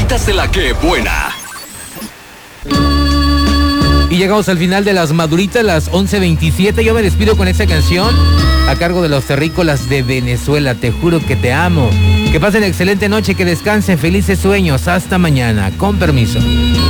Maduritas de la que buena. Y llegamos al final de las Maduritas, las 11:27. Yo me despido con esta canción a cargo de los terrícolas de Venezuela. Te juro que te amo. Que pasen excelente noche, que descansen, felices sueños. Hasta mañana. Con permiso.